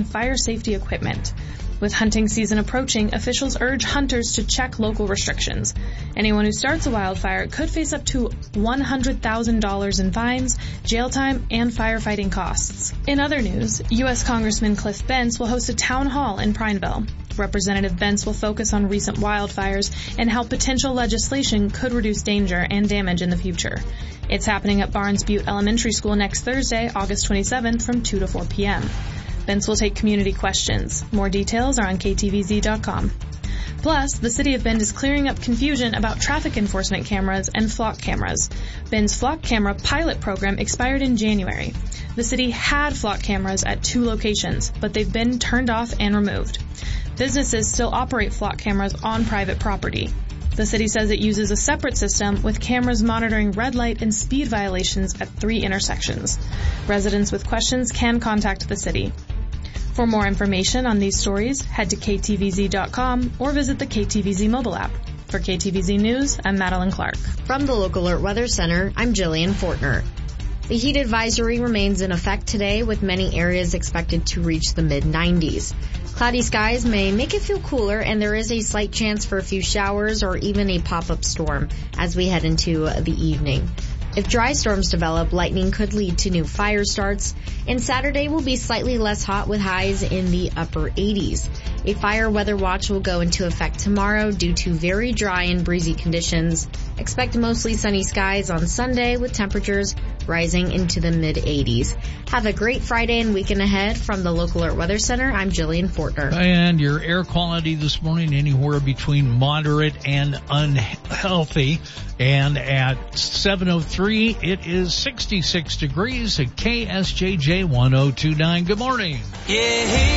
and fire safety equipment. With hunting season approaching, officials urge hunters to check local restrictions. Anyone who starts a wildfire could face up to $100,000 in fines, jail time, and firefighting costs. In other news, U.S. Congressman Cliff Bentz will host a town hall in Prineville. Representative Bentz will focus on recent wildfires and how potential legislation could reduce danger and damage in the future. It's happening at Barnes Butte Elementary School next Thursday, August 27th from 2 to 4 p.m. Bentz will take community questions. More details are on ktvz.com. Plus, the City of Bend is clearing up confusion about traffic enforcement cameras and flock cameras. Bend's flock camera pilot program expired in January. The city had flock cameras at 2 locations, but they've been turned off and removed. Businesses still operate flock cameras on private property. The city says it uses a separate system with cameras monitoring red light and speed violations at 3 intersections. Residents with questions can contact the city. For more information on these stories, head to ktvz.com or visit the KTVZ mobile app. For KTVZ News, I'm Madeline Clark. From the Local Alert Weather Center, I'm Jillian Fortner. The heat advisory remains in effect today, with many areas expected to reach the mid-90s. Cloudy skies may make it feel cooler, and there is a slight chance for a few showers or even a pop-up storm as we head into the evening. If dry storms develop, lightning could lead to new fire starts, and Saturday will be slightly less hot with highs in the upper 80s. A fire weather watch will go into effect tomorrow due to very dry and breezy conditions. Expect mostly sunny skies on Sunday with temperatures rising into the mid-80s. Have a great Friday and weekend ahead. From the Local Alert Weather Center, I'm Jillian Fortner. And your air quality this morning anywhere between moderate and unhealthy. And at 7:03, it is 66 degrees at KSJJ 102.9. Good morning. Yeah.